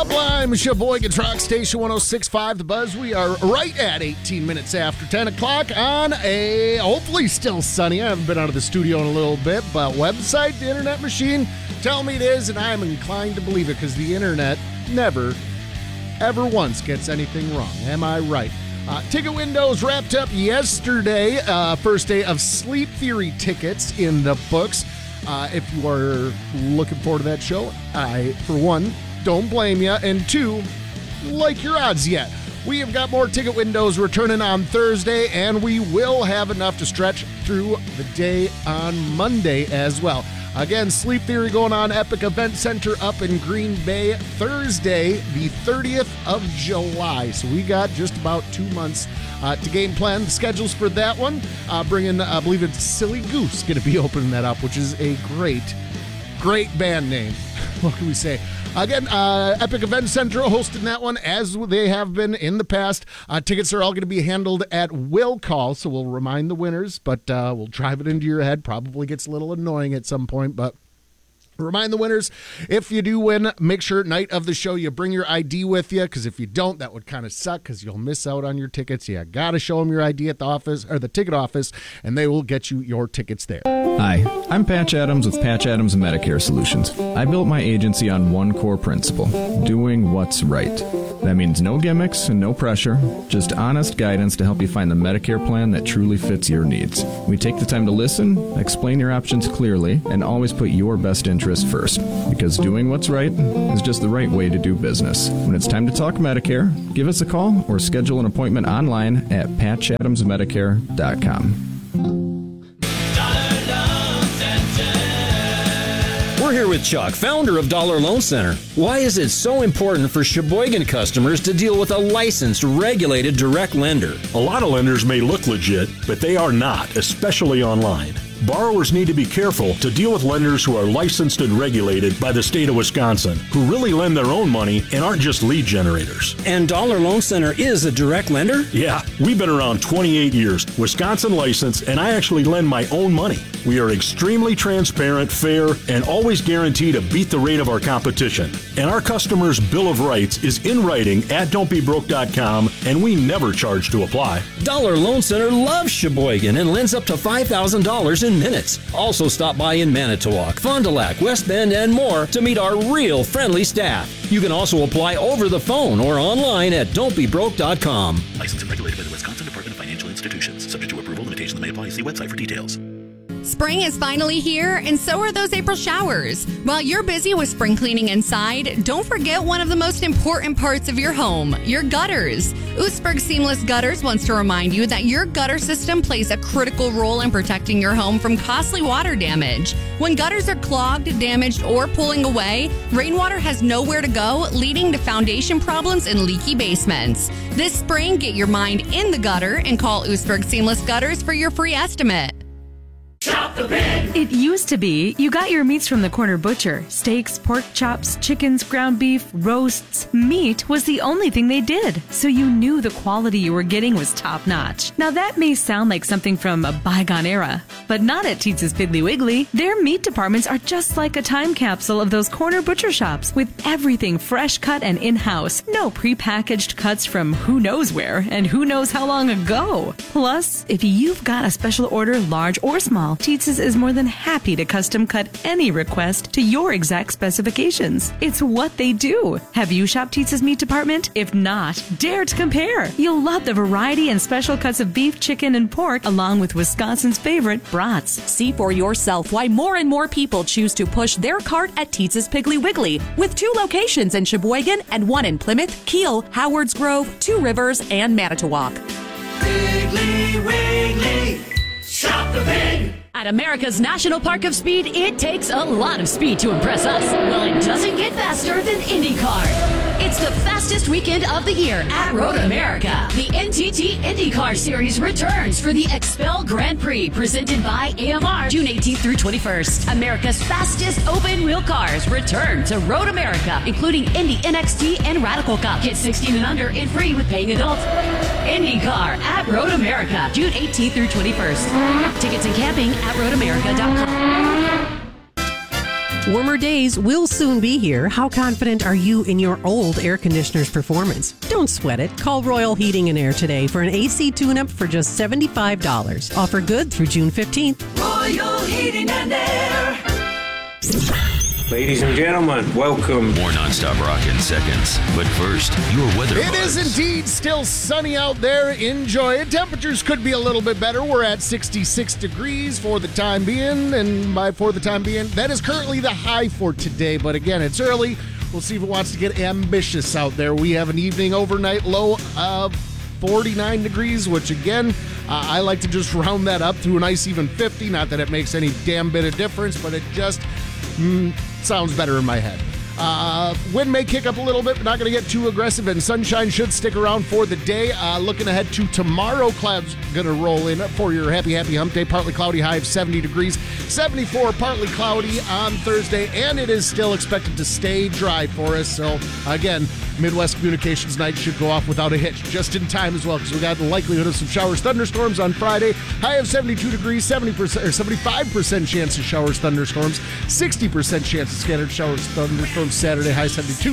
up? I'm Sheboygan Rock Station 106.5 The Buzz. We are right at 18 minutes after 10 o'clock on a hopefully still sunny. I haven't been out of the studio in a little bit, but website, the internet machine, tell me it is, and I'm inclined to believe it because the internet never, ever once gets anything wrong. Am I right? Ticket windows wrapped up yesterday. First day of Sleep Theory tickets in the books. If you are looking forward to that show, I, for one, don't blame you, and two, like your odds yet. We have got more ticket windows returning on Thursday, and we will have enough to stretch through the day on Monday as well. Again, Sleep Theory going on Epic Event Center up in Green Bay Thursday, the 30th of July. So we got just about 2 months to game plan. The schedules for that one, bringing, I believe it's Silly Goose going to be opening that up, which is a great band name. What can we say? Again, Epic Event Center hosting that one as they have been in the past. Tickets are all going to be handled at will call, so we'll remind the winners, but we'll drive it into your head. Probably gets a little annoying at some point, but remind the winners, if you do win, make sure night of the show you bring your ID with you, because if you don't, that would kind of suck because you'll miss out on your tickets. You got to show them your ID at the office or the ticket office, and they will get you your tickets there. Hi, I'm Patch Adams with Patch Adams Medicare Solutions. I built my agency on one core principle, doing what's right. That means no gimmicks and no pressure, just honest guidance to help you find the Medicare plan that truly fits your needs. We take the time to listen, explain your options clearly, and always put your best interest first, because doing what's right is just the right way to do business. When it's time to talk Medicare, give us a call or schedule an appointment online at patchadamsmedicare.com. We're here with Chuck, founder of Dollar Loan Center. Why is it so important for Sheboygan customers to deal with a licensed, regulated direct lender? A lot of lenders may look legit, but they are not, especially online. Borrowers need to be careful to deal with lenders who are licensed and regulated by the state of Wisconsin, who really lend their own money and aren't just lead generators. And Dollar Loan Center is a direct lender? Yeah, we've been around 28 years, Wisconsin licensed, and I actually lend my own money. We are extremely transparent, fair, and always guarantee to beat the rate of our competition. And our customers' Bill of Rights is in writing at don'tbebroke.com, and we never charge to apply. Dollar Loan Center loves Sheboygan and lends up to $5,000 in minutes. Also stop by in Manitowoc, Fond du Lac, West Bend, and more to meet our real friendly staff. You can also apply over the phone or online at don'tbebroke.com. Licensed and regulated by the Wisconsin Department of Financial Institutions. Subject to approval, limitations may apply. See website for details. Spring is finally here, and so are those April showers. While you're busy with spring cleaning inside, don't forget one of the most important parts of your home, your gutters. Oostburg Seamless Gutters wants to remind you that your gutter system plays a critical role in protecting your home from costly water damage. When gutters are clogged, damaged, or pulling away, rainwater has nowhere to go, leading to foundation problems and leaky basements. This spring, get your mind in the gutter and call Oostburg Seamless Gutters for your free estimate. Shop the Pig! It used to be you got your meats from the corner butcher. Steaks, pork chops, chickens, ground beef, roasts. Meat was the only thing they did, so you knew the quality you were getting was top-notch. Now that may sound like something from a bygone era, but not at Teetz's Piggly Wiggly. Their meat departments are just like a time capsule of those corner butcher shops, with everything fresh cut and in-house. No prepackaged cuts from who knows where and who knows how long ago. Plus, if you've got a special order, large or small, Teetz's is more than happy to custom cut any request to your exact specifications. It's what they do. Have you shopped Teetz's meat department? If not, dare to compare. You'll love the variety and special cuts of beef, chicken, and pork, along with Wisconsin's favorite brats. See for yourself why more and more people choose to push their cart at Teetz's Piggly Wiggly, with 2 locations in Sheboygan and 1 in Plymouth, Kiel, Howards Grove, 2 Rivers, and Manitowoc. Piggly Wiggly, shop the pig! At America's National Park of Speed, it takes a lot of speed to impress us. Well, it doesn't get faster than IndyCar. It's the fastest weekend of the year at Road America. The NTT IndyCar Series returns for the Expel Grand Prix, presented by AMR, June 18th through 21st. America's fastest open-wheel cars return to Road America, including Indy NXT and Radical Cup. Get 16 and under and free with paying adults. IndyCar at Road America, June 18th through 21st. Tickets and camping at roadamerica.com. Warmer days will soon be here. How confident are you in your old air conditioner's performance? Don't sweat it. Call Royal Heating and Air today for an AC tune-up for just $75. Offer good through June 15th. Royal Heating and Air. Ladies and gentlemen, welcome. More nonstop rock in seconds. But first, your weather It buzz. is indeed still sunny out there. Enjoy it. Temperatures could be a little bit better. We're at 66 degrees for the time being. And for the time being, that is currently the high for today. But again, it's early. We'll see if it wants to get ambitious out there. We have an evening overnight low of 49 degrees, which again, I like to just round that up to a nice even 50. Not that it makes any damn bit of difference, but it just sounds better in my head. Wind may kick up a little bit, but not going to get too aggressive, and sunshine should stick around for the day. Looking ahead to tomorrow, clouds going to roll in for your happy hump day. Partly cloudy, high of 70 degrees. 74, partly cloudy on Thursday, and it is still expected to stay dry for us. So, again, Midwest Communications Night should go off without a hitch, just in time as well, because we got the likelihood of some showers, thunderstorms on Friday. High of 72 degrees, 70% or 75% chance of showers, thunderstorms, 60% chance of scattered showers, thunderstorms Saturday, high 72.